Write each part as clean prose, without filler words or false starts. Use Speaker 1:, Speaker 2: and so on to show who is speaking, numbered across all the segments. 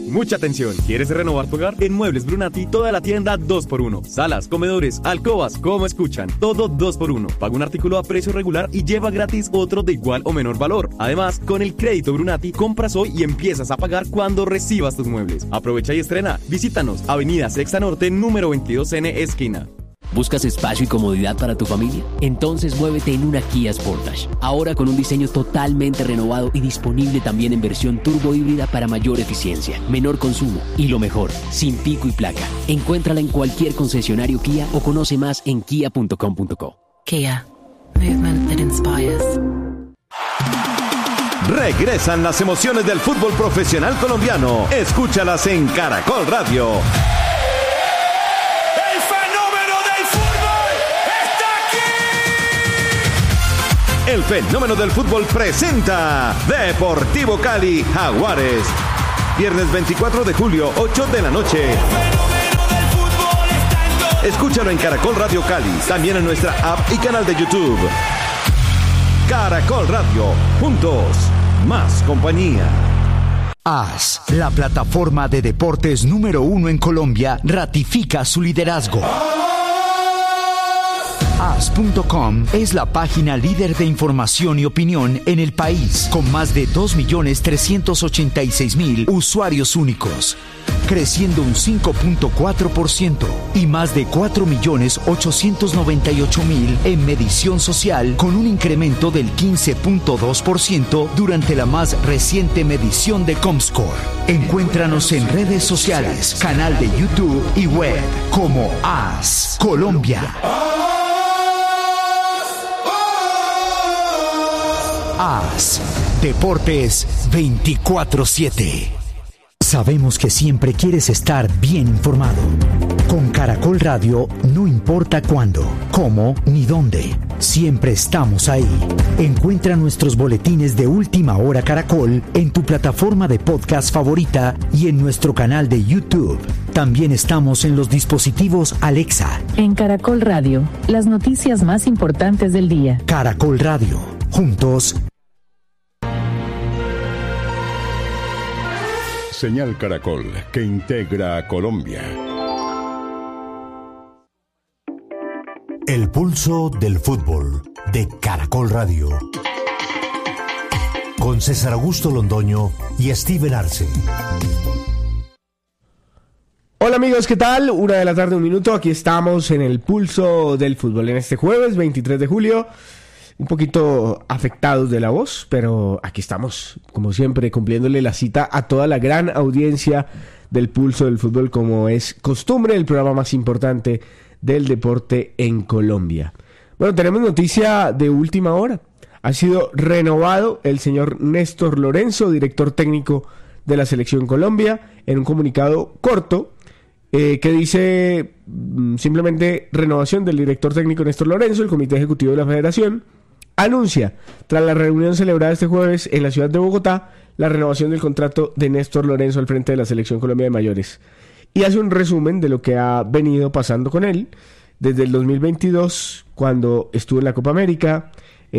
Speaker 1: Mucha atención. ¿Quieres renovar tu hogar? En Muebles Brunati, toda la tienda 2x1. Salas, comedores, alcobas, como escuchan. Todo 2x1. Paga un artículo a precio regular y lleva gratis otro de igual o menor valor. Además, con el crédito Brunati, compras hoy y empiezas a pagar cuando recibas tus muebles. Aprovecha y estrena. Visítanos. Avenida Sexta Norte, número 22N, esquina.
Speaker 2: ¿Buscas espacio y comodidad para tu familia? Entonces muévete en una Kia Sportage. Ahora con un diseño totalmente renovado y disponible también en versión turbo híbrida para mayor eficiencia, menor consumo y lo mejor, sin pico y placa. Encuéntrala en cualquier concesionario Kia o conoce más en kia.com.co.
Speaker 3: Kia. Movement that inspires.
Speaker 4: Regresan las emociones del fútbol profesional colombiano. Escúchalas en Caracol Radio. El fenómeno del fútbol presenta Deportivo Cali Jaguares. Viernes 24 de julio, 8 de la noche. Escúchalo en Caracol Radio Cali, también en nuestra app y canal de YouTube. Caracol Radio, juntos, más compañía.
Speaker 5: AS, la plataforma de deportes número 1 en Colombia, ratifica su liderazgo. AS.com es la página líder de información y opinión en el país, con más de 2.386.000 usuarios únicos, creciendo un 5.4% y más de 4.898.000 en medición social, con un incremento del 15.2% durante la más reciente medición de Comscore. Encuéntranos en redes sociales, canal de YouTube y web como AS Colombia. AS, Deportes 24/7. Sabemos que siempre quieres estar bien informado. Con Caracol Radio, no importa cuándo, cómo ni dónde, siempre estamos ahí. Encuentra nuestros boletines de Última Hora Caracol en tu plataforma de podcast favorita y en nuestro canal de YouTube. También estamos en los dispositivos Alexa.
Speaker 6: En Caracol Radio, las noticias más importantes del día.
Speaker 5: Caracol Radio, juntos.
Speaker 7: Señal Caracol, que integra a Colombia.
Speaker 8: El pulso del fútbol de Caracol Radio. Con César Augusto Londoño y Steven Arce.
Speaker 9: Hola amigos, ¿qué tal? 1:00 p.m, aquí estamos en el pulso del fútbol en este jueves 23 de julio. Un poquito afectados de la voz, pero aquí estamos, como siempre, cumpliéndole la cita a toda la gran audiencia del pulso del fútbol, como es costumbre, el programa más importante del deporte en Colombia. Bueno, tenemos noticia de última hora. Ha sido renovado el señor Néstor Lorenzo, director técnico de la Selección Colombia, en un comunicado corto que dice simplemente renovación del director técnico Néstor Lorenzo. El Comité Ejecutivo de la Federación anuncia, tras la reunión celebrada este jueves en la ciudad de Bogotá, la renovación del contrato de Néstor Lorenzo al frente de la Selección Colombia de Mayores. Y hace un resumen de lo que ha venido pasando con él desde el 2022, cuando estuvo en la Copa América,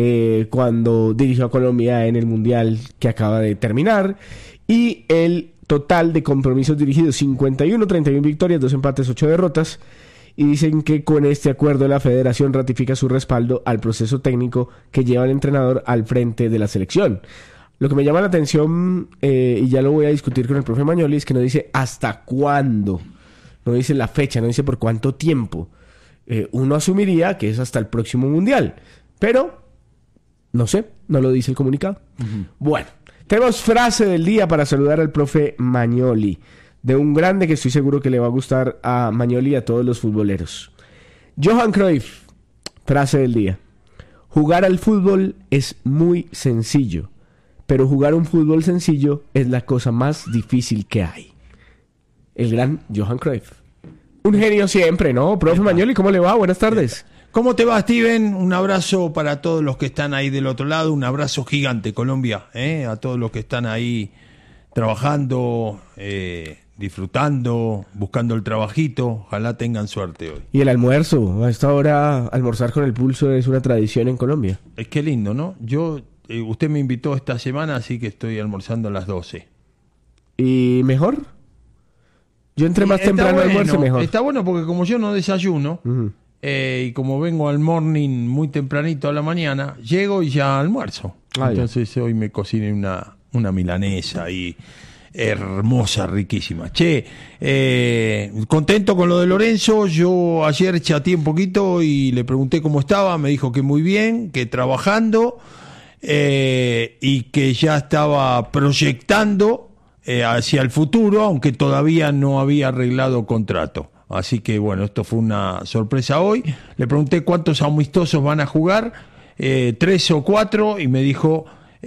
Speaker 9: cuando dirigió a Colombia en el Mundial que acaba de terminar, y el total de compromisos dirigidos: 51, 31 victorias, 2 empates, 8 derrotas. Y dicen que con este acuerdo la federación ratifica su respaldo al proceso técnico que lleva el entrenador al frente de la selección. Lo que me llama la atención, y ya lo voy a discutir con el profe Magnoli, es que no dice hasta cuándo, no dice la fecha, no dice por cuánto tiempo. Uno asumiría que es hasta el próximo Mundial, pero no sé, no lo dice el comunicado. Bueno, tenemos frase del día para saludar al profe Magnoli, de un grande que estoy seguro que le va a gustar a Magnoli y a todos los futboleros. Johan Cruyff, frase del día: jugar al fútbol es muy sencillo, pero jugar un fútbol sencillo es la cosa más difícil que hay. El gran Johan Cruyff. Un genio siempre, ¿no? Profe Magnoli, ¿cómo le va? Buenas tardes.
Speaker 10: ¿Cómo te va, Steven? Un abrazo para todos los que están ahí del otro lado, un abrazo gigante, Colombia, a todos los que están ahí trabajando, disfrutando, buscando el trabajito. Ojalá tengan suerte hoy.
Speaker 9: Y el almuerzo, a esta hora almorzar con el pulso es una tradición en Colombia.
Speaker 10: Es que lindo, ¿no? Usted me invitó esta semana, así que estoy almorzando a las 12.
Speaker 9: ¿Y mejor? Yo entre más temprano almuerzo mejor.
Speaker 10: Está bueno porque como yo no desayuno, y como vengo al morning muy tempranito a la mañana, llego y ya almuerzo. Entonces hoy me cociné una milanesa ahí hermosa, riquísima. Che, contento con lo de Lorenzo. Yo ayer chateé un poquito y le pregunté cómo estaba. Me dijo que muy bien, que trabajando, y que ya estaba proyectando hacia el futuro, aunque todavía no había arreglado contrato. Así que bueno, esto fue una sorpresa hoy. Le pregunté cuántos amistosos van a jugar, 3 o 4, y me dijo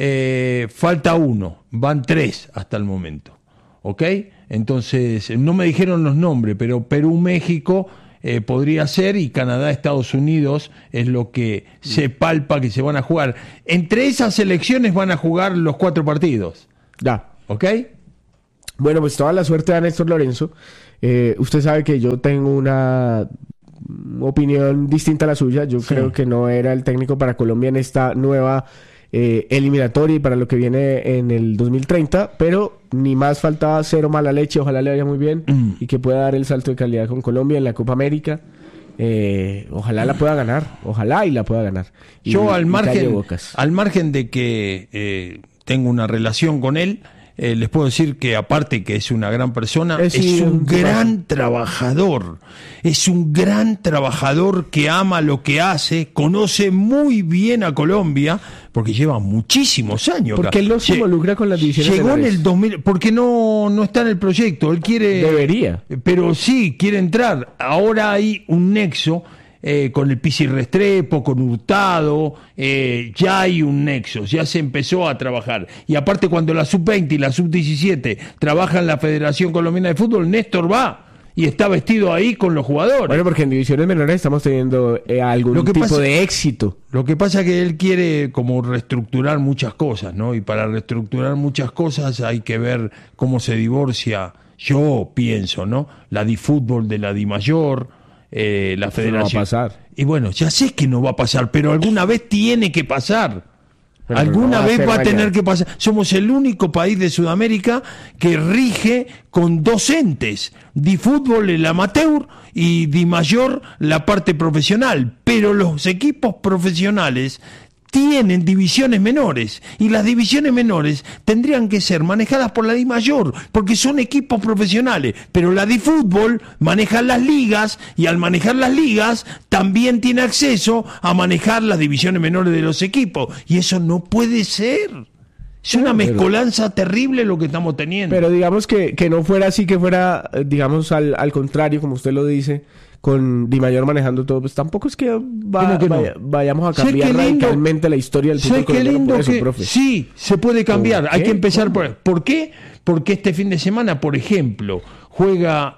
Speaker 10: falta 1, van 3 hasta el momento. ¿Ok? Entonces, no me dijeron los nombres, pero Perú, México podría ser, y Canadá, Estados Unidos es lo que se palpa que se van a jugar. Entre esas selecciones van a jugar los 4 partidos.
Speaker 9: Ya.
Speaker 10: ¿Ok?
Speaker 9: Bueno, pues toda la suerte a Néstor Lorenzo. Usted sabe que yo tengo una opinión distinta a la suya. Yo creo que no era el técnico para Colombia en esta nueva eliminatoria y para lo que viene en el 2030, pero ni más faltaba, cero mala leche. Ojalá le vaya muy bien y que pueda dar el salto de calidad con Colombia en la Copa América. Ojalá la pueda ganar, ojalá y la pueda ganar.
Speaker 10: Yo al margen de que tengo una relación con él, les puedo decir que aparte que es una gran persona, es un gran trabajador. Es un gran trabajador que ama lo que hace, conoce muy bien a Colombia, porque lleva muchísimos años.
Speaker 9: Porque él no se involucra con las divisiones
Speaker 10: menores. Llegó en el 2000, porque no está en el proyecto. Él quiere...
Speaker 9: Debería.
Speaker 10: Pero sí, quiere entrar. Ahora hay un nexo. Con el Pizzi Restrepo, con Hurtado, ya hay un nexo, ya se empezó a trabajar. Y aparte, cuando la Sub-20 y la Sub-17 trabajan en la Federación Colombiana de Fútbol, Néstor va y está vestido ahí con los jugadores.
Speaker 9: Bueno, porque en divisiones menores estamos teniendo algún tipo de éxito.
Speaker 10: Lo que pasa es que él quiere como reestructurar muchas cosas, ¿no? Y para reestructurar muchas cosas hay que ver cómo se divorcia, yo pienso, ¿no? La DiFútbol de la DiMayor. La federación.
Speaker 9: No va a pasar.
Speaker 10: Y bueno, ya sé que no va a pasar, pero alguna vez tiene que pasar. Pero alguna vez va a tener que pasar. Somos el único país de Sudamérica que rige con 2 entes: DiFútbol, el amateur, y DiMayor, la parte profesional. Pero los equipos profesionales tienen divisiones menores, y las divisiones menores tendrían que ser manejadas por la DiMayor, porque son equipos profesionales, pero la DiFútbol maneja las ligas, y al manejar las ligas también tiene acceso a manejar las divisiones menores de los equipos, y eso no puede ser. Es una mezcolanza terrible lo que estamos teniendo.
Speaker 9: Pero digamos que no fuera así, que fuera, digamos, al contrario, como usted lo dice, con DiMayor manejando todo, pues tampoco es que vayamos a cambiar radicalmente la historia del fútbol colombiano.
Speaker 10: Sí, se puede cambiar. Hay que empezar ¿por qué? Porque este fin de semana, por ejemplo, juega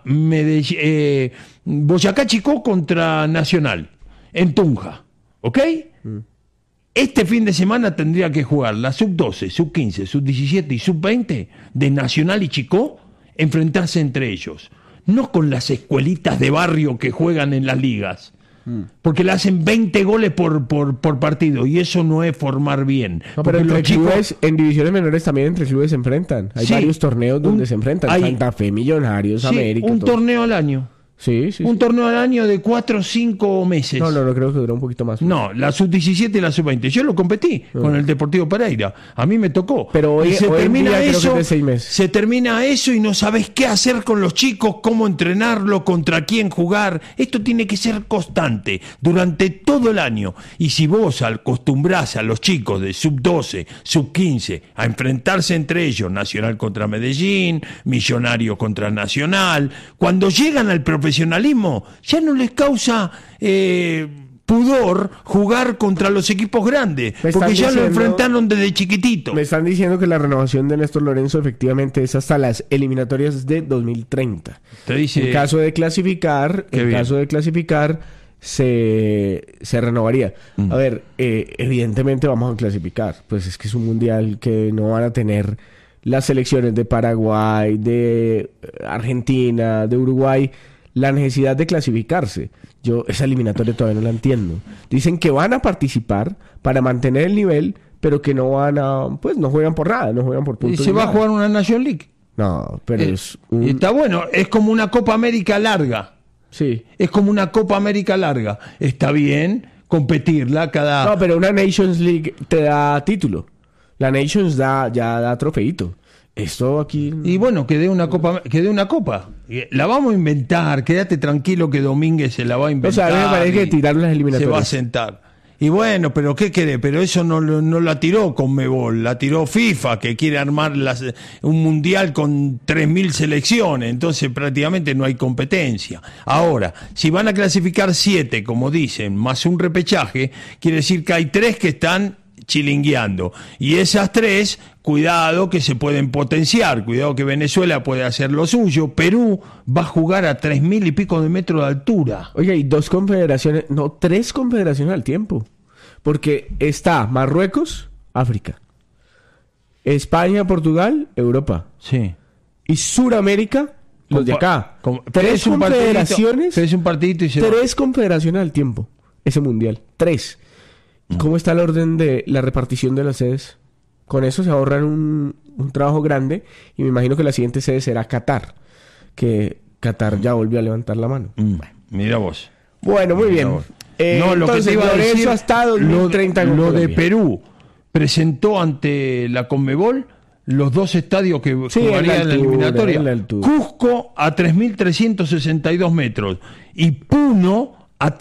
Speaker 10: Boyacá Chicó contra Nacional en Tunja, ¿ok? Este fin de semana tendría que jugar la Sub-12, Sub-15, Sub-17 y Sub-20 de Nacional y Chicó, enfrentarse entre ellos. No con las escuelitas de barrio que juegan en las ligas, porque le hacen 20 goles por partido, y eso no es formar bien.
Speaker 9: No, pero entre clubes, en divisiones menores también entre clubes se enfrentan. Hay varios torneos donde se enfrentan. Santa Fe, Millonarios, América.
Speaker 10: Un torneo al año. Un torneo al año de 4 o 5 meses.
Speaker 9: No, creo que duró un poquito más.
Speaker 10: No, la Sub-17 y la Sub-20. Yo lo competí con el Deportivo Pereira. A mí me tocó.
Speaker 9: Pero hoy termina eso, creo que es de 6 meses.
Speaker 10: Se termina eso y no sabes qué hacer con los chicos, cómo entrenarlo, contra quién jugar. Esto tiene que ser constante durante todo el año. Y si vos acostumbrás a los chicos de Sub-12, Sub-15 a enfrentarse entre ellos, Nacional contra Medellín, Millonario contra Nacional, cuando llegan al profesionalismo ya no les causa pudor jugar contra los equipos grandes, porque ya lo enfrentaron desde chiquitito.
Speaker 9: Me están diciendo que la renovación de Néstor Lorenzo efectivamente es hasta las eliminatorias de 2030.
Speaker 10: Te dice,
Speaker 9: en caso de clasificar, se renovaría. A ver, evidentemente vamos a clasificar, pues es que es un mundial que no van a tener las selecciones de Paraguay, de Argentina, de Uruguay, la necesidad de clasificarse. Yo esa eliminatoria todavía no la entiendo. Dicen que van a participar para mantener el nivel, pero que no van a, pues no juegan por nada, no juegan por puntos.
Speaker 10: ¿Y se va a jugar una National League?
Speaker 9: No, pero
Speaker 10: está bueno, es como una Copa América larga.
Speaker 9: Sí.
Speaker 10: Es como una Copa América larga. Está bien competirla cada...
Speaker 9: No, pero una Nations League te da título. La Nations ya da trofeito. Esto aquí...
Speaker 10: Y bueno, que dé una copa. La vamos a inventar. Quédate tranquilo que Domínguez se la va a inventar.
Speaker 9: O sea, a mí me parece que tiraron las eliminatorias.
Speaker 10: Se va a sentar. Y bueno, pero ¿qué querés? Pero eso no la tiró Conmebol, la tiró FIFA, que quiere armar un mundial con 3.000 selecciones. Entonces prácticamente no hay competencia. Ahora, si van a clasificar 7, como dicen, más un repechaje, quiere decir que hay 3 que están chilingueando. Y esas 3, cuidado que se pueden potenciar, cuidado que Venezuela puede hacer lo suyo. Perú va a jugar a 3.000 y pico de metros de altura.
Speaker 9: Oye, y 3 confederaciones al tiempo. Porque está Marruecos, África. España, Portugal, Europa.
Speaker 10: Sí.
Speaker 9: Y Suramérica, los de acá. 3 confederaciones.
Speaker 10: 3 un partidito y se
Speaker 9: 3 confederaciones al tiempo. Ese mundial. 3. ¿Y cómo está el orden de la repartición de las sedes? Con eso se ahorran un trabajo grande y me imagino que la siguiente sede será Qatar, que Qatar ya volvió a levantar la mano.
Speaker 10: Mira vos.
Speaker 9: Bueno, muy bien.
Speaker 10: No, lo
Speaker 9: entonces,
Speaker 10: que te iba a decir,
Speaker 9: hasta 2030
Speaker 10: lo de Perú presentó ante la Conmebol los 2 estadios que jugarían en la eliminatoria. Cusco a 3.362 metros y Puno a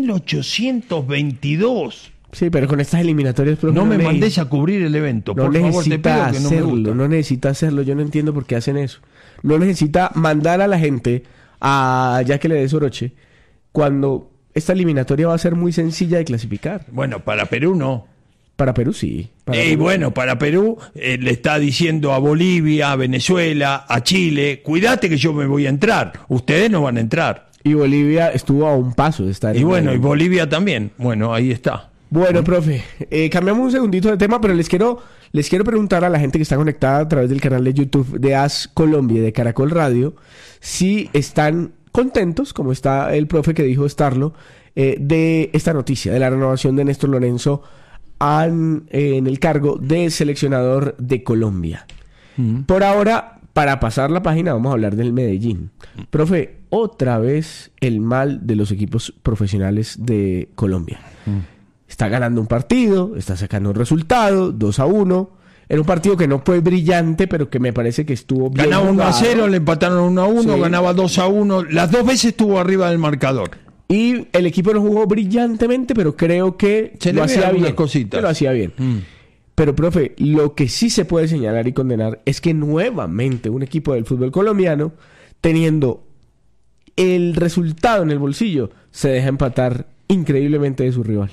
Speaker 10: 3.822.
Speaker 9: Sí, pero con estas eliminatorias...
Speaker 10: No me mandés a cubrir el evento, por favor, te pido que no me gusta.
Speaker 9: No necesita hacerlo, yo no entiendo por qué hacen eso. No necesita mandar a la gente ya que le dé Soroche, cuando esta eliminatoria va a ser muy sencilla de clasificar.
Speaker 10: Bueno, para Perú no.
Speaker 9: Para Perú sí.
Speaker 10: Para Perú le está diciendo a Bolivia, a Venezuela, a Chile, cuídate que yo me voy a entrar, ustedes no van a entrar.
Speaker 9: Y Bolivia estuvo a un paso de estar...
Speaker 10: Y bueno, y Bolivia también. Bueno, ahí está.
Speaker 9: Bueno, profe, cambiamos un segundito de tema, pero les quiero preguntar a la gente que está conectada a través del canal de YouTube de AS Colombia y de Caracol Radio, si están contentos, como está el profe que dijo estarlo, de esta noticia, de la renovación de Néstor Lorenzo en el cargo de seleccionador de Colombia. Por ahora, para pasar la página, vamos a hablar del Medellín. Profe, otra vez el mal de los equipos profesionales de Colombia. Está ganando un partido, está sacando un resultado, 2-1. Era un partido que no fue brillante, pero que me parece que estuvo bien
Speaker 10: ganaba
Speaker 9: jugado.
Speaker 10: 1-0, le empataron 1-1, sí. Ganaba 2-1. Las 2 veces estuvo arriba del marcador.
Speaker 9: Y el equipo no jugó brillantemente, pero creo que lo hacía bien. Que lo hacía bien. Pero, profe, lo que sí se puede señalar y condenar es que nuevamente un equipo del fútbol colombiano, teniendo el resultado en el bolsillo, se deja empatar increíblemente de su rival.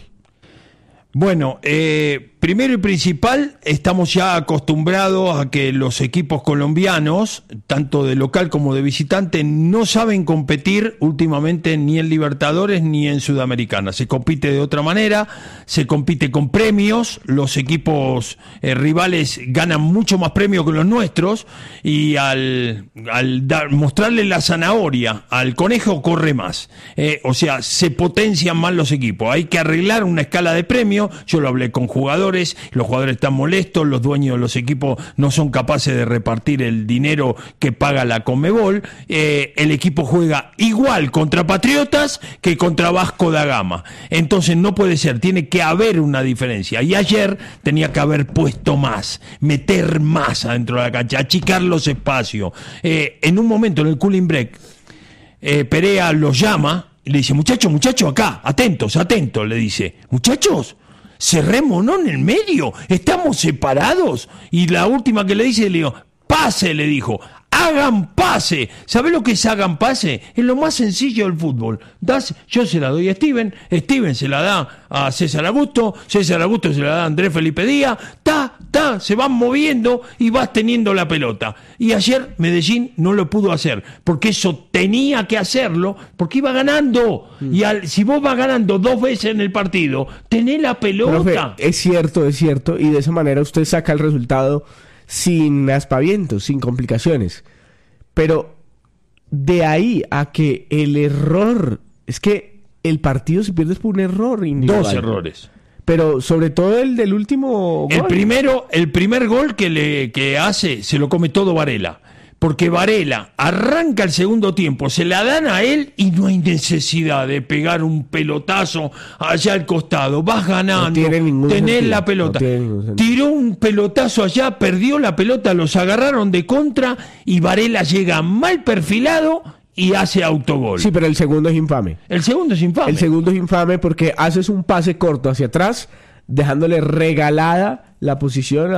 Speaker 10: Bueno, primero y principal, estamos ya acostumbrados a que los equipos colombianos, tanto de local como de visitante, no saben competir últimamente ni en Libertadores ni en Sudamericana. Se compite de otra manera, se compite con premios, los equipos rivales ganan mucho más premios que los nuestros y al mostrarle la zanahoria al conejo corre más. O sea, se potencian más los equipos. Hay que arreglar una escala de premios. Yo lo hablé con jugadores, los jugadores están molestos, los dueños de los equipos no son capaces de repartir el dinero que paga la Conmebol. El equipo juega igual contra Patriotas que contra Vasco da Gama. Entonces no puede ser, tiene que haber una diferencia. Y ayer tenía que haber puesto más, meter más adentro de la cancha, achicar los espacios. En un momento, en el cooling break, Perea los llama y le dice, muchachos, acá, atentos, le dice, muchachos, cerrémonos en el medio, estamos separados. Y la última que le dice, le digo, pase, le dijo, hagan pase. ¿Sabe lo que es hagan pase? Es lo más sencillo del fútbol. Yo se la doy a Steven se la da a César Augusto se la da a Andrés Felipe Díaz, se van moviendo y vas teniendo la pelota. Y ayer Medellín no lo pudo hacer, porque eso tenía que hacerlo, porque iba ganando. Y si vos vas ganando 2 veces en el partido, tenés la pelota.
Speaker 9: Profe, es cierto, y de esa manera usted saca el resultado sin aspavientos, sin complicaciones. Pero de ahí a que el error... Es que el partido se pierde por un error individual.
Speaker 10: 2 errores.
Speaker 9: Pero sobre todo el del último gol.
Speaker 10: El primer gol que hace, se lo come todo Varela. porque Varela arranca el segundo tiempo, se la dan a él y no hay necesidad de pegar un pelotazo allá al costado. Vas ganando, tenés la pelota. Tiró un pelotazo allá, perdió la pelota, los agarraron de contra y Varela llega mal perfilado y hace autogol.
Speaker 9: Sí, pero el segundo es infame.
Speaker 10: El segundo es infame.
Speaker 9: El segundo es infame porque haces un pase corto hacia atrás, dejándole regalada la posición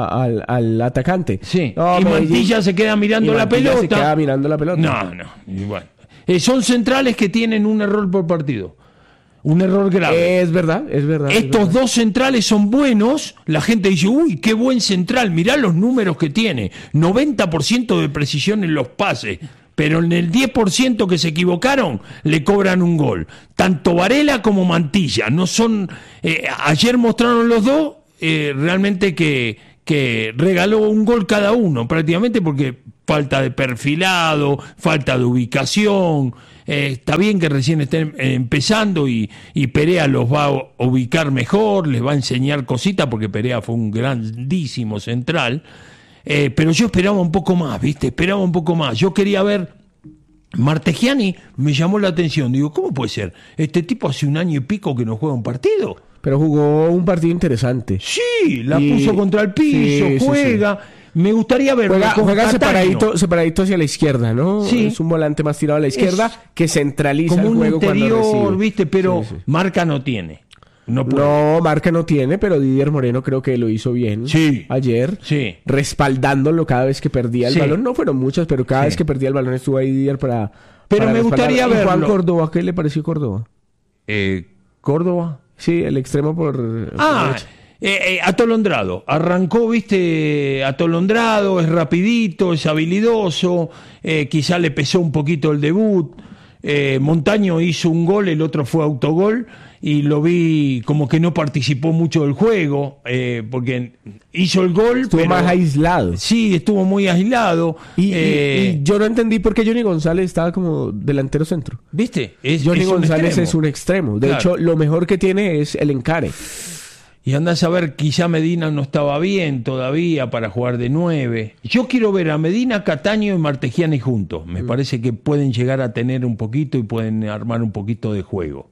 Speaker 9: al atacante.
Speaker 10: Sí. No, y Mantilla se queda mirando la pelota.
Speaker 9: Se queda mirando la pelota.
Speaker 10: No. Y bueno. Son centrales que tienen un error por partido. Un error grave.
Speaker 9: Es verdad.
Speaker 10: Estos dos centrales son buenos. La gente dice, uy, qué buen central. Mirá los números que tiene. 90% de precisión en los pases. Pero en el 10% que se equivocaron, le cobran un gol. Tanto Varela como Mantilla. No son. Ayer mostraron los dos realmente que regaló un gol cada uno, prácticamente, porque falta de perfilado, falta de ubicación. Está bien que recién estén empezando y Perea los va a ubicar mejor, les va a enseñar cositas, porque Perea fue un grandísimo central. Pero yo esperaba un poco más, ¿viste? Esperaba un poco más. Yo quería ver. Martegiani me llamó la atención. Digo, ¿cómo puede ser? Este tipo hace un año y pico que no juega un partido.
Speaker 9: Pero jugó un partido interesante.
Speaker 10: Sí, puso contra el piso, juega. Sí. Me gustaría verlo.
Speaker 9: Juega separadito hacia la izquierda, ¿no?
Speaker 10: Sí.
Speaker 9: Es un volante más tirado a la izquierda que centraliza
Speaker 10: como
Speaker 9: el juego
Speaker 10: interior,
Speaker 9: cuando recibe.
Speaker 10: ¿Viste? Pero marca no tiene.
Speaker 9: No, marca no tiene, pero Didier Moreno creo que lo hizo bien ayer, respaldándolo cada vez que perdía el balón. No fueron muchas, pero cada vez que perdía el balón estuvo ahí Didier para
Speaker 10: me gustaría verlo.
Speaker 9: Juan Córdoba, ¿qué le pareció Córdoba?
Speaker 10: ¿Córdoba?
Speaker 9: Sí, el extremo por
Speaker 10: atolondrado. Arrancó, viste, atolondrado, es rapidito, es habilidoso, quizá le pesó un poquito el debut. Montaño hizo un gol, el otro fue autogol, y lo vi como que no participó mucho del juego, porque hizo el gol.
Speaker 9: Estuvo más aislado.
Speaker 10: Sí, estuvo muy aislado.
Speaker 9: Y yo no entendí por qué Johnny González estaba como delantero centro.
Speaker 10: ¿Viste?
Speaker 9: Johnny González es un extremo. De hecho, lo mejor que tiene es el encare.
Speaker 10: Y andás a ver, quizá Medina no estaba bien todavía para jugar de 9. Yo quiero ver a Medina, Cataño y Martegiani juntos. Me parece que pueden llegar a tener un poquito y pueden armar un poquito de juego.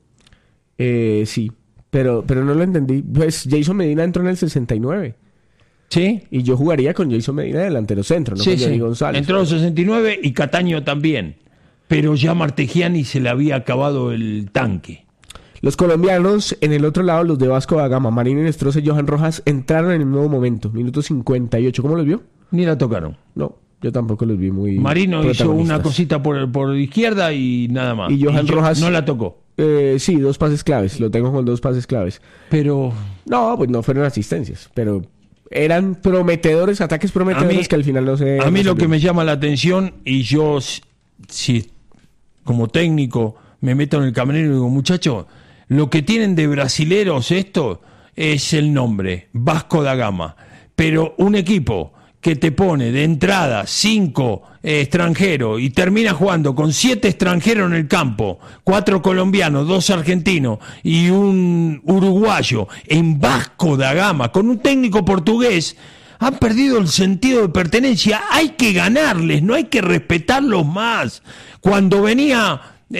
Speaker 9: Sí, pero no lo entendí. Pues Jason Medina entró en el 69.
Speaker 10: ¿Sí?
Speaker 9: Y yo jugaría con Jason Medina delantero centro, no con Johnny González.
Speaker 10: Entró en el 69 y Cataño también. Pero ya Martegiani se le había acabado el tanque.
Speaker 9: Los colombianos, en el otro lado, los de Vasco da Gama, Marino Inestrosa y Johan Rojas, entraron en el nuevo momento, minuto 58. ¿Cómo los vio?
Speaker 10: Ni la tocaron.
Speaker 9: No, yo tampoco los vi muy
Speaker 10: Marino hizo una cosita por izquierda y nada más.
Speaker 9: Y Johan Rojas
Speaker 10: no la tocó.
Speaker 9: Sí, 2 pases claves. Lo tengo con 2 pases claves.
Speaker 10: Pero...
Speaker 9: No, pues no fueron asistencias, pero eran prometedores, ataques prometedores que al final no se...
Speaker 10: A mí lo que me llama la atención, y yo, si como técnico me meto en el camerino y digo, muchachos, lo que tienen de brasileros esto es el nombre, Vasco da Gama. Pero un equipo que te pone de entrada 5 extranjeros y termina jugando con 7 extranjeros en el campo, 4 colombianos, 2 argentinos y un uruguayo en Vasco da Gama, con un técnico portugués, han perdido el sentido de pertenencia. Hay que ganarles, no hay que respetarlos más. Cuando venía...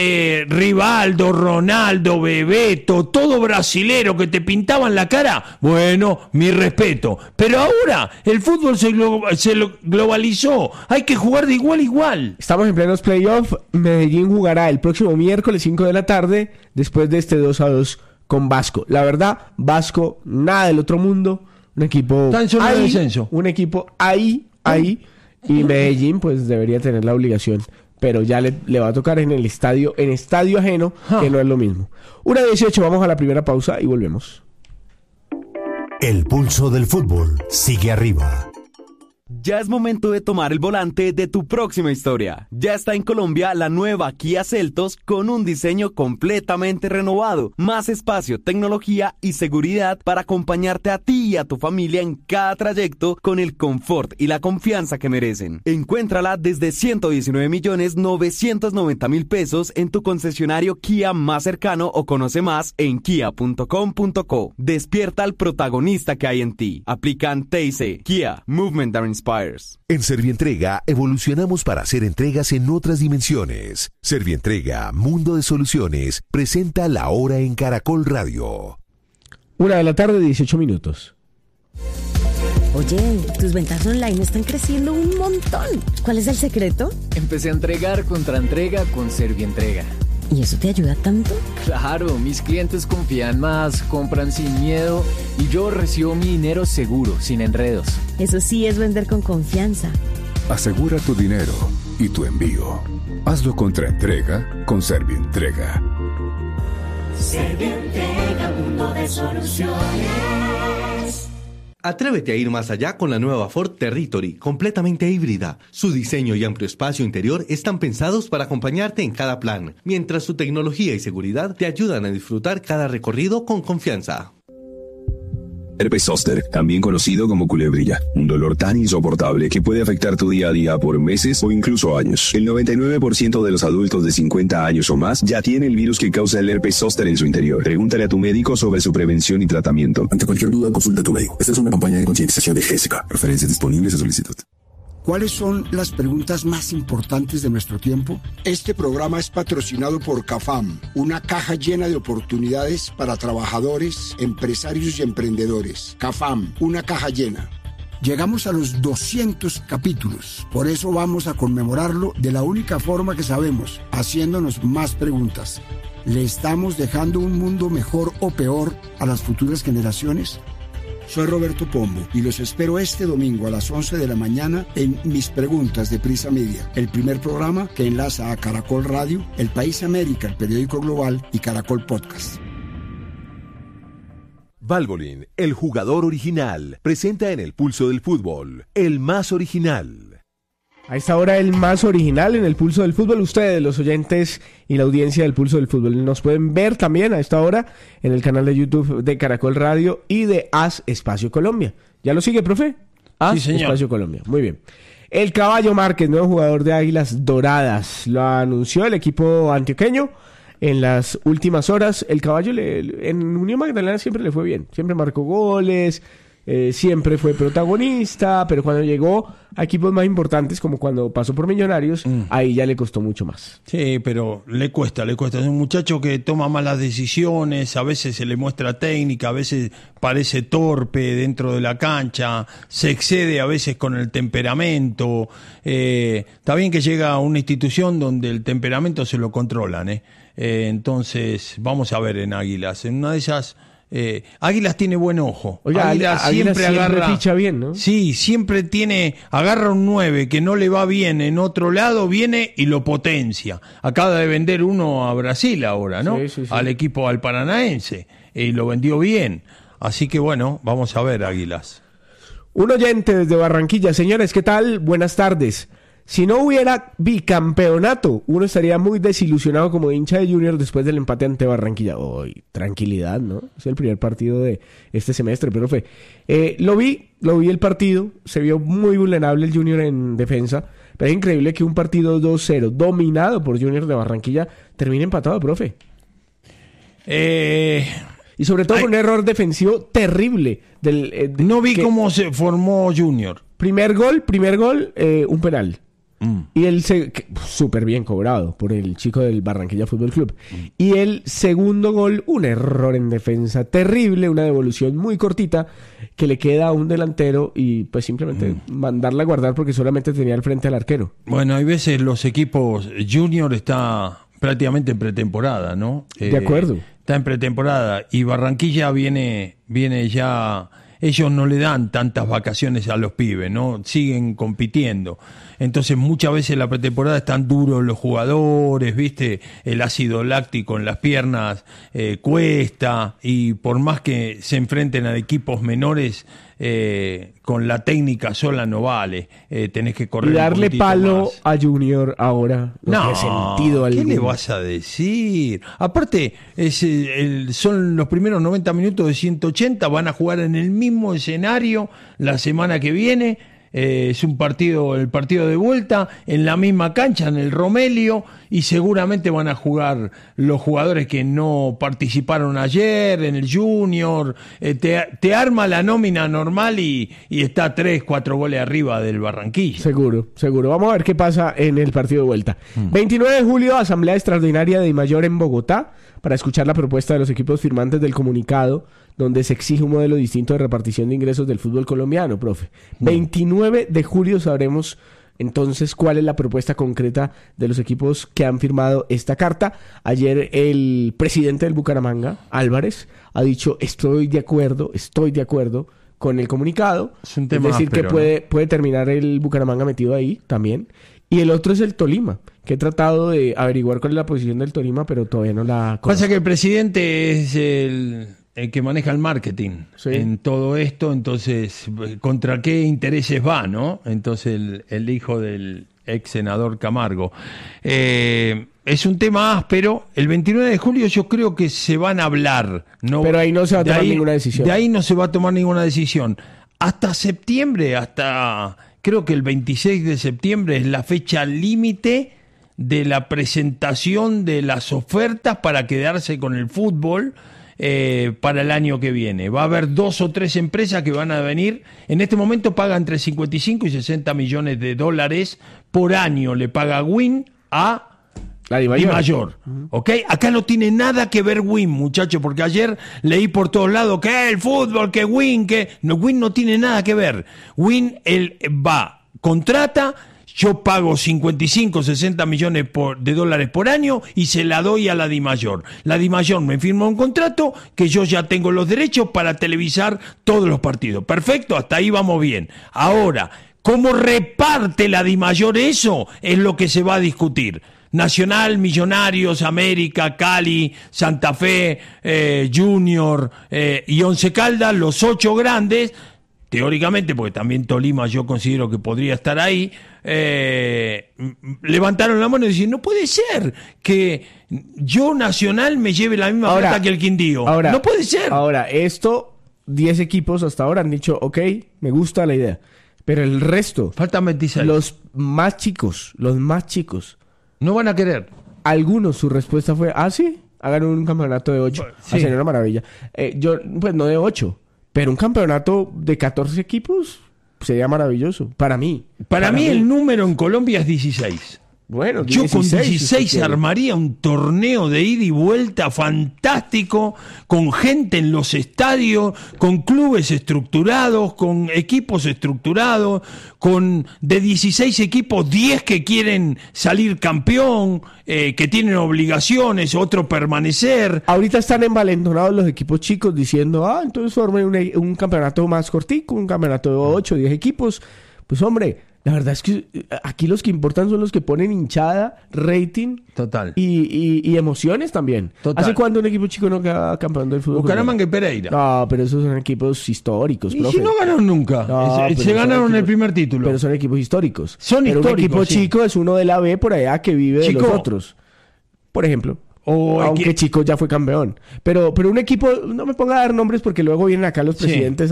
Speaker 10: Rivaldo, Ronaldo, Bebeto, todo brasilero que te pintaban la cara, bueno, mi respeto, pero ahora el fútbol se globalizó, hay que jugar de igual a igual.
Speaker 9: Estamos en plenos playoffs. Medellín jugará el próximo miércoles 5 de la tarde después de este 2-2 con Vasco. La verdad, Vasco, nada del otro mundo, un equipo
Speaker 10: ahí, descenso.
Speaker 9: Un equipo ahí, y Medellín pues debería tener la obligación. Pero ya le va a tocar en estadio ajeno, que no es lo mismo. 1:18, vamos a la primera pausa y volvemos.
Speaker 8: El pulso del fútbol sigue arriba.
Speaker 1: Ya es momento de tomar el volante de tu próxima historia. Ya está en Colombia la nueva Kia Seltos con un diseño completamente renovado, más espacio, tecnología y seguridad para acompañarte a ti y a tu familia en cada trayecto con el confort y la confianza que merecen. Encuéntrala desde 119.990.000 pesos en tu concesionario Kia más cercano o conoce más en kia.com.co. Despierta al protagonista que hay en ti. Aplican TIC. Kia, Movement that Inspires. inspires.
Speaker 8: En Servientrega evolucionamos para hacer entregas en otras dimensiones. Servientrega, Mundo de Soluciones, presenta La Hora en Caracol Radio.
Speaker 9: 1:18 p.m.
Speaker 11: Oye, tus ventas online están creciendo un montón. ¿Cuál es el secreto?
Speaker 12: Empecé a entregar contra entrega con Servientrega.
Speaker 11: ¿Y eso te ayuda tanto?
Speaker 12: Claro, mis clientes confían más, compran sin miedo y yo recibo mi dinero seguro, sin enredos.
Speaker 11: Eso sí es vender con confianza.
Speaker 13: Asegura tu dinero y tu envío. Hazlo contra entrega con Servientrega.
Speaker 14: Servientrega, mundo de soluciones.
Speaker 15: Atrévete a ir más allá con la nueva Ford Territory, completamente híbrida. Su diseño y amplio espacio interior están pensados para acompañarte en cada plan, mientras su tecnología y seguridad te ayudan a disfrutar cada recorrido con confianza.
Speaker 16: Herpes zóster, también conocido como culebrilla, un dolor tan insoportable que puede afectar tu día a día por meses o incluso años. El 99% de los adultos de 50 años o más ya tiene el virus que causa el herpes zóster en su interior. Pregúntale a tu médico sobre su prevención y tratamiento.
Speaker 17: Ante cualquier duda, consulta a tu médico. Esta es una campaña de concientización de GESICA. Referencias disponibles a solicitud.
Speaker 18: ¿Cuáles son las preguntas más importantes de nuestro tiempo?
Speaker 19: Este programa es patrocinado por CAFAM, una caja llena de oportunidades para trabajadores, empresarios y emprendedores. CAFAM, una caja llena.
Speaker 18: Llegamos a los 200 capítulos, por eso vamos a conmemorarlo de la única forma que sabemos, haciéndonos más preguntas. ¿Le estamos dejando un mundo mejor o peor a las futuras generaciones? Soy Roberto Pombo y los espero este domingo a las 11 de la mañana en Mis Preguntas de Prisa Media, el primer programa que enlaza a Caracol Radio, El País América, el periódico global y Caracol Podcast.
Speaker 4: Valvoline, el jugador original, presenta en el Pulso del Fútbol, el más original.
Speaker 9: A esta hora el más original en el Pulso del Fútbol. Ustedes, los oyentes y la audiencia del Pulso del Fútbol, nos pueden ver también a esta hora en el canal de YouTube de Caracol Radio y de AS Espacio Colombia. ¿Ya lo sigue, profe? AS
Speaker 10: Sí, señor.
Speaker 9: Espacio Colombia. Muy bien. El Caballo Márquez, nuevo jugador de Águilas Doradas, lo anunció el equipo antioqueño en las últimas horas. El Caballo en Unión Magdalena siempre le fue bien, siempre marcó goles, siempre fue protagonista, pero cuando llegó a equipos más importantes, como cuando pasó por Millonarios, ahí ya le costó mucho más.
Speaker 10: Sí, pero le cuesta. Es un muchacho que toma malas decisiones, a veces se le muestra técnica, a veces parece torpe dentro de la cancha, se excede a veces con el temperamento. Está bien que llega a una institución donde el temperamento se lo controlan, entonces vamos a ver en Águilas, en una de esas... Águilas tiene buen ojo.
Speaker 9: Oiga, Águilas siempre agarra, ficha bien, ¿no?
Speaker 10: Sí, siempre agarra un 9 que no le va bien en otro lado, viene y lo potencia. Acaba de vender uno a Brasil ahora, ¿no?
Speaker 9: Sí.
Speaker 10: Al equipo, al Paranaense, y lo vendió bien. Así que bueno, vamos a ver Águilas.
Speaker 9: Un oyente desde Barranquilla. Señores, ¿qué tal? Buenas tardes. Si no hubiera bicampeonato, uno estaría muy desilusionado como hincha de Junior después del empate ante Barranquilla. Tranquilidad, ¿no? Es el primer partido de este semestre, pero lo vi el partido, se vio muy vulnerable el Junior en defensa, pero es increíble que un partido 2-0 dominado por Junior de Barranquilla termine empatado, profe. Y sobre todo con un error defensivo terrible.
Speaker 10: No vi cómo se formó Junior.
Speaker 9: Primer gol, un penal. Y súper bien cobrado por el chico del Barranquilla Fútbol Club. Y el segundo gol, un error en defensa terrible, una devolución muy cortita que le queda a un delantero y pues simplemente mandarla a guardar porque solamente tenía al frente al arquero.
Speaker 10: Bueno, hay veces los equipos Junior está prácticamente en pretemporada, ¿no?
Speaker 9: De acuerdo.
Speaker 10: Está en pretemporada y Barranquilla viene ya... Ellos no le dan tantas vacaciones a los pibes, ¿no? Siguen compitiendo. Entonces muchas veces la pretemporada están duros los jugadores, ¿viste? El ácido láctico en las piernas cuesta, y por más que se enfrenten a equipos menores, con la técnica sola no vale. Tenés que correr.
Speaker 9: Y darle palo
Speaker 10: más
Speaker 9: a Junior ahora no tiene sentido alguno.
Speaker 10: ¿Qué le vas a decir? Aparte, son los primeros 90 minutos de 180, van a jugar en el mismo escenario la semana que viene. Es el partido de vuelta en la misma cancha, en el Romelio, y seguramente van a jugar los jugadores que no participaron ayer en el Junior. Te arma la nómina normal y está 3-4 goles arriba del Barranquilla.
Speaker 9: Seguro. Vamos a ver qué pasa en el partido de vuelta. 29 de julio, asamblea extraordinaria de Dimayor en Bogotá para escuchar la propuesta de los equipos firmantes del comunicado donde se exige un modelo distinto de repartición de ingresos del fútbol colombiano, profe. 29 de julio sabremos entonces cuál es la propuesta concreta de los equipos que han firmado esta carta. Ayer el presidente del Bucaramanga, Álvarez, ha dicho estoy de acuerdo con el comunicado.
Speaker 10: Es un tema
Speaker 9: decir,
Speaker 10: áspero,
Speaker 9: que puede terminar el Bucaramanga metido ahí también. Y el otro es el Tolima, que he tratado de averiguar cuál es la posición del Tolima, pero todavía no la conozco.
Speaker 10: Pasa que el presidente es el que maneja el marketing en todo esto, entonces, ¿contra qué intereses va, no? Entonces, el hijo del ex senador Camargo. Es un tema áspero. El 29 de julio yo creo que se van a hablar. ¿No?
Speaker 9: Pero ahí no se va a tomar ninguna decisión.
Speaker 10: De ahí no se va a tomar ninguna decisión. Hasta septiembre, creo que el 26 de septiembre es la fecha límite de la presentación de las ofertas para quedarse con el fútbol para el año que viene. Va a haber 2 o 3 empresas que van a venir. En este momento pagan entre 55 y 60 millones de dólares por año. Le paga Win a
Speaker 9: la Dimayor.
Speaker 10: ¿Ok? Acá no tiene nada que ver Win, muchachos, porque ayer leí por todos lados que el fútbol, que Win, No, Win no tiene nada que ver. Win, él va, contrata, yo pago 55, 60 millones de dólares por año y se la doy a la Dimayor. La Dimayor me firma un contrato que yo ya tengo los derechos para televisar todos los partidos. Perfecto, hasta ahí vamos bien. Ahora, ¿cómo reparte la Dimayor eso? Es lo que se va a discutir. Nacional, Millonarios, América, Cali, Santa Fe, Junior y Once Caldas, los 8 grandes, teóricamente, porque también Tolima yo considero que podría estar ahí, levantaron la mano y decían, no puede ser que yo Nacional me lleve la misma plata que el Quindío. No puede ser.
Speaker 9: Ahora, 10 equipos hasta ahora han dicho, ok, me gusta la idea. Pero el resto,
Speaker 10: falta 26.
Speaker 9: Los más chicos,
Speaker 10: no van a querer.
Speaker 9: Algunos, su respuesta fue, sí, hagan un campeonato de 8.
Speaker 10: Sí.
Speaker 9: Sería una maravilla. Yo, pues no de 8, pero un campeonato de 14 equipos sería maravilloso. Para mí.
Speaker 10: Para mí el número en Colombia es 16.
Speaker 9: Bueno,
Speaker 10: yo
Speaker 9: 16,
Speaker 10: con 16 armaría un torneo de ida y vuelta fantástico, con gente en los estadios, con clubes estructurados, con equipos estructurados, con de 16 equipos 10 que quieren salir campeón, que tienen obligaciones, otro permanecer.
Speaker 9: Ahorita están envalentonados los equipos chicos diciendo, entonces formen un campeonato más cortico, un campeonato de 8, 10 equipos. Pues hombre, la verdad es que aquí los que importan son los que ponen hinchada, rating.
Speaker 10: Total.
Speaker 9: Y emociones también.
Speaker 10: Total.
Speaker 9: ¿Hace cuándo un equipo chico no queda campeón del fútbol?
Speaker 10: Bucaramanga y Pereira.
Speaker 9: No, pero esos son equipos históricos,
Speaker 10: ¿Y
Speaker 9: profe?
Speaker 10: si no ganaron nunca? Se ganaron el primer título.
Speaker 9: Pero son equipos históricos.
Speaker 10: Son históricos,
Speaker 9: un equipo chico es uno de la B por allá que vive de los otros. Por ejemplo. Aunque Chico ya fue campeón. Pero un equipo, no me ponga a dar nombres porque luego vienen acá los presidentes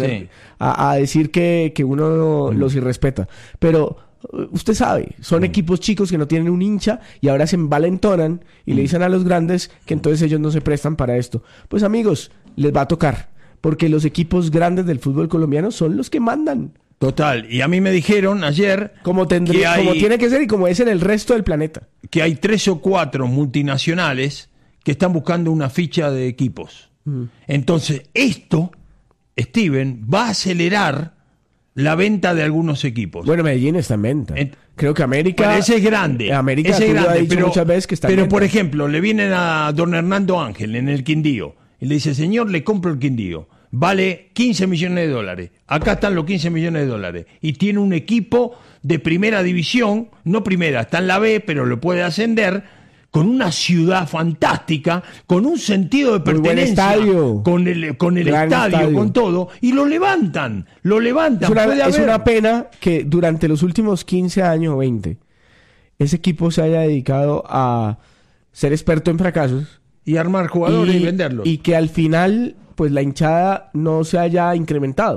Speaker 9: a decir que uno los irrespeta. Pero usted sabe, son equipos chicos que no tienen un hincha y ahora se envalentonan y le dicen a los grandes que entonces ellos no se prestan para esto. Pues amigos, les va a tocar. Porque los equipos grandes del fútbol colombiano son los que mandan.
Speaker 10: Total, y a mí me dijeron ayer
Speaker 9: como tiene que ser y como es en el resto del planeta,
Speaker 10: que hay 3 o 4 multinacionales que están buscando una ficha de equipos. Entonces esto, Steven, va a acelerar la venta de algunos equipos.
Speaker 9: Bueno, Medellín está en venta. Creo que América...
Speaker 10: Bueno, ese es grande.
Speaker 9: América
Speaker 10: ese es grande,
Speaker 9: ha dicho muchas veces que está en
Speaker 10: pero
Speaker 9: venta.
Speaker 10: Por ejemplo, le vienen a don Hernando Ángel en el Quindío y le dice, señor, le compro el Quindío. Vale 15 millones de dólares. Acá están los 15 millones de dólares. Y tiene un equipo de primera división, no primera, está en la B, pero lo puede ascender, con una ciudad fantástica, con un sentido de pertenencia, con el estadio, con todo, y lo levantan.
Speaker 9: Es una pena que durante los últimos 15 años o 20, ese equipo se haya dedicado a ser experto en fracasos.
Speaker 10: Y armar jugadores y venderlos.
Speaker 9: Y que al final, pues la hinchada no se haya incrementado.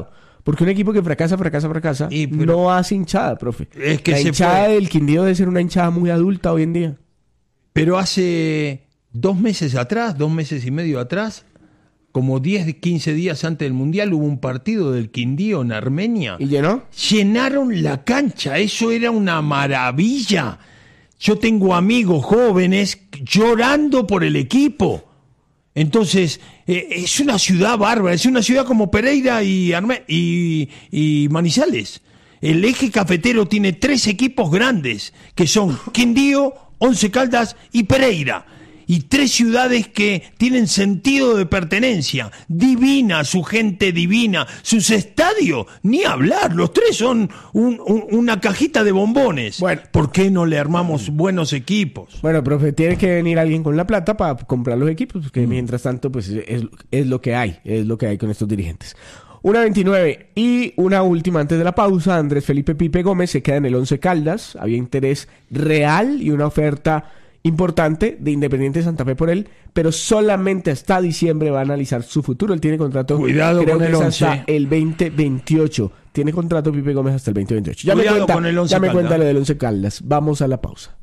Speaker 9: Porque un equipo que fracasa, no hace hinchada, profe.
Speaker 10: Es que
Speaker 9: la hinchada del Quindío debe ser una hinchada muy adulta hoy en día.
Speaker 10: Pero hace 2 meses y medio atrás, como 10, 15 días antes del Mundial, hubo un partido del Quindío en Armenia.
Speaker 9: ¿Y llenó?
Speaker 10: Llenaron la cancha, eso era una maravilla. Yo tengo amigos jóvenes llorando por el equipo. Entonces, es una ciudad bárbara, es una ciudad como Pereira y Manizales. El eje cafetero tiene 3 equipos grandes, que son Quindío, Once Caldas y Pereira. Y 3 ciudades que tienen sentido de pertenencia. Divina, su gente divina. Sus estadios, ni hablar. Los 3 son una cajita de bombones.
Speaker 9: Bueno.
Speaker 10: ¿Por qué no le armamos buenos equipos?
Speaker 9: Bueno, profe, tiene que venir alguien con la plata para comprar los equipos, porque mientras tanto, pues es lo que hay. Es lo que hay con estos dirigentes. 1:29 y una última antes de la pausa. Andrés Felipe Pipe Gómez se queda en el Once Caldas. Había interés real y una oferta importante de Independiente Santa Fe por él, pero solamente hasta diciembre va a analizar su futuro. Él tiene contrato,
Speaker 10: cuidado
Speaker 9: creo
Speaker 10: con
Speaker 9: que
Speaker 10: el
Speaker 9: es
Speaker 10: 11.
Speaker 9: hasta el 2028. Tiene contrato Pipe Gómez hasta el 2028. Ya
Speaker 10: Cuidado
Speaker 9: me cuenta,
Speaker 10: con el Once
Speaker 9: ya me
Speaker 10: Caldas.
Speaker 9: cuenta lo del Once Caldas. Vamos a la pausa.